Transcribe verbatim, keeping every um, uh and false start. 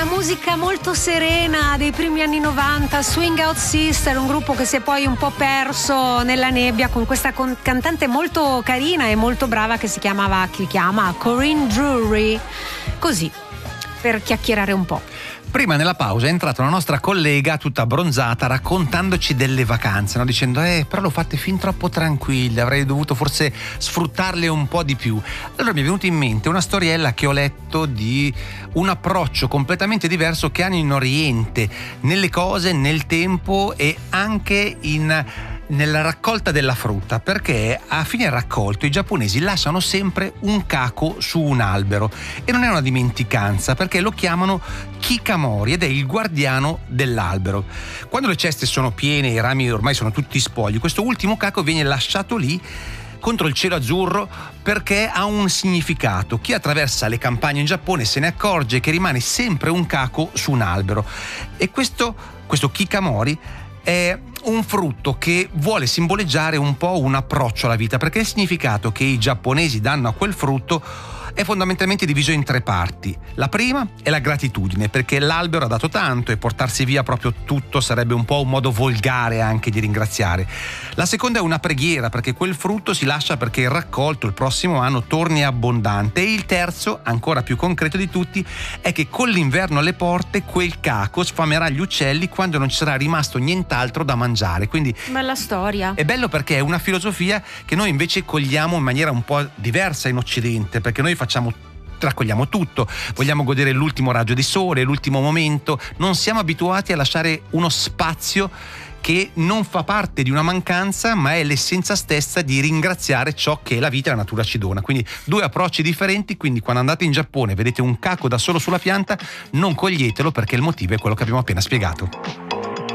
una musica molto serena dei primi anni novanta, Swing Out Sister, un gruppo che si è poi un po' perso nella nebbia con questa con- cantante molto carina e molto brava che si chiamava, che chiama Corinne Drury, così, per chiacchierare un po'. Prima nella pausa è entrata una nostra collega tutta abbronzata raccontandoci delle vacanze, no? Dicendo eh però lo fate fin troppo tranquille, avrei dovuto forse sfruttarle un po' di più. Allora mi è venuta in mente una storiella che ho letto di un approccio completamente diverso che hanno in Oriente, nelle cose, nel tempo e anche in... nella raccolta della frutta, perché a fine raccolto i giapponesi lasciano sempre un caco su un albero e non è una dimenticanza, perché lo chiamano kikamori ed è il guardiano dell'albero. Quando le ceste sono piene e i rami ormai sono tutti spogli, questo ultimo caco viene lasciato lì contro il cielo azzurro perché ha un significato. Chi attraversa le campagne in Giappone se ne accorge che rimane sempre un caco su un albero e questo, questo kikamori è un frutto che vuole simboleggiare un po' un approccio alla vita, perché il significato che i giapponesi danno a quel frutto è fondamentalmente diviso in tre parti. La prima è la gratitudine, perché l'albero ha dato tanto e portarsi via proprio tutto sarebbe un po' un modo volgare anche di ringraziare. La seconda è una preghiera, perché quel frutto si lascia perché il raccolto il prossimo anno torni abbondante. E il terzo, ancora più concreto di tutti, è che con l'inverno alle porte quel caco sfamerà gli uccelli quando non ci sarà rimasto nient'altro da mangiare. Quindi bella storia. È bello perché è una filosofia che noi invece cogliamo in maniera un po' diversa in Occidente, perché noi facciamo raccogliamo tutto, vogliamo godere l'ultimo raggio di sole, l'ultimo momento, non siamo abituati a lasciare uno spazio che non fa parte di una mancanza, ma è l'essenza stessa di ringraziare ciò che la vita e la natura ci dona. Quindi due approcci differenti, quindi quando andate in Giappone e vedete un caco da solo sulla pianta, non coglietelo perché il motivo è quello che abbiamo appena spiegato.